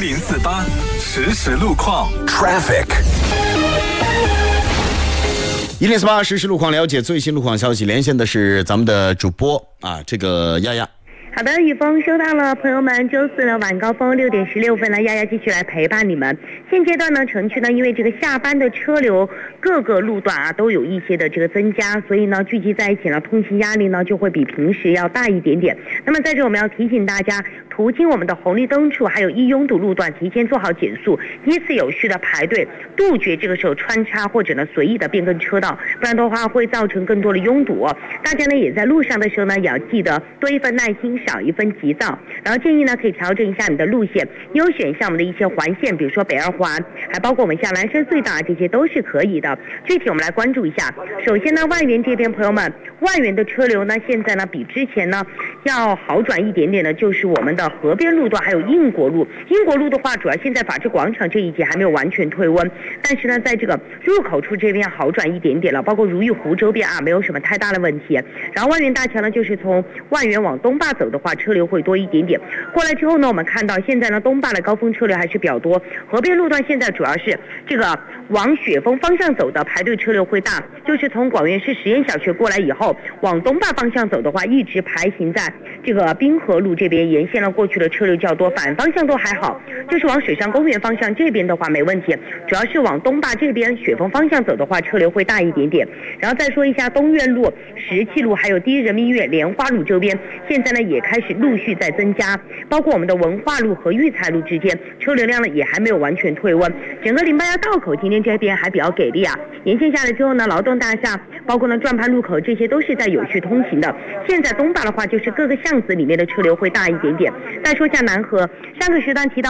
1048实时路况 Traffic。1048实时路况，了解最新路况消息。连线的是咱们的主播这个丫丫。 好的，雨峰收到了，朋友们，周四的晚高峰6点16分呢，丫丫继续来陪伴你们。现阶段呢，城区呢，因为这个下班的车流各个路段都有一些的这个增加，所以呢，聚集在一起呢，通行压力呢就会比平时要大一点点。那么在这我们要提醒大家，途经我们的红绿灯处还有易拥堵路段，提前做好减速，依次有序的排队，杜绝这个时候穿插或者呢随意的变更车道，不然的话会造成更多的拥堵。大家呢也在路上的时候呢，也要记得多一份耐心，少一份急躁，然后建议呢可以调整一下你的路线，优选一下我们的一些环线，比如说北二环，还包括我们像蓝山隧道这些都是可以的。具体我们来关注一下。首先呢，万源这边朋友们，万源的车流呢现在呢比之前呢要好转一点点的，就是我们的河边路段还有英国路。英国路的话，主要现在法治广场这一节还没有完全退温，但是呢在这个入口处这边好转一点点了，包括如意湖周边没有什么太大的问题。然后万源大桥呢，就是从万源往东坝走的话，车流会多一点点。过来之后呢，我们看到现在呢东坝的高峰车流还是比较多，河边路段现在主要是这个往雪峰方向走的排队车流会大，就是从广元市实验小学过来以后，往东坝方向走的话，一直排行在这个滨河路这边沿线了，过去的车流较多，反方向都还好，就是往水上公园方向这边的话没问题，主要是往东坝这边雪峰方向走的话，车流会大一点点。然后再说一下东苑路、石器路还有第一人民医院莲花路周边，现在呢也开始陆续在增加，包括我们的文化路和育才路之间车流量呢也还没有完全退温。整个081道口今天这边还比较给力沿线下来之后呢，劳动大厦包括呢转盘路口这些都是在有序通行的。现在东坝的话，就是各个巷子里面的车流会大一点点。再说一下南河，上个时段提到